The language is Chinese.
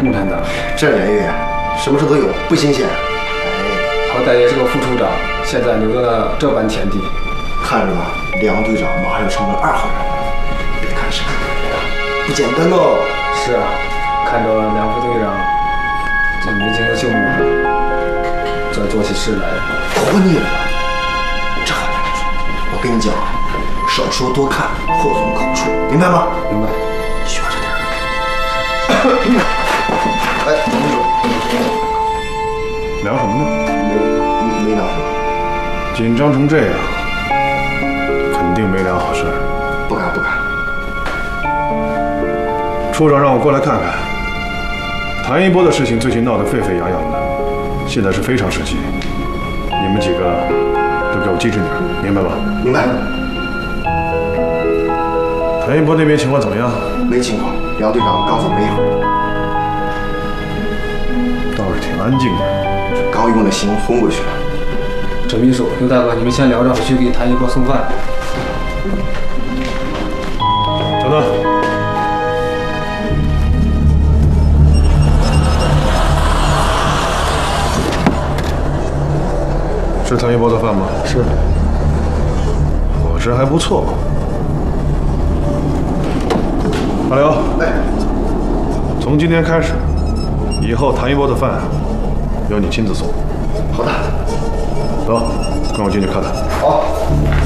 穆探长， 这年月，什么事都有，不新鲜。 好歹也是个副处长，现在留到了这般田地， 看着吧，梁队长马上成为2号人了。别看是个人，不简单哦。 是啊，看着梁副队长这年轻的秀目，这做起事来活腻了。这话难说。我跟你讲，少说多看，祸从口出，明白吗？ 明白。 学着点。哎，同志， 聊什么呢？ 没聊什么。 紧张成这样，肯定没聊好事儿。 不敢。 处长让我过来看看，谭一波的事情最近闹得沸沸扬扬的，现在是非常时期，你们几个都给我机智点，明白吗？ 明白。 谭一波那边情况怎么样？ 没情况，梁队长刚走没一会儿， 倒是挺安静的。 刚用了刑昏过去了。 陈秘书、刘大哥，你们先聊着，我去给谭一波送饭。 等等。是谭一波的饭吗？ 是。 伙食还不错。阿刘，从今天开始，以后谭一波的饭由你亲自送。 好的。 走，跟我进去看看。 好。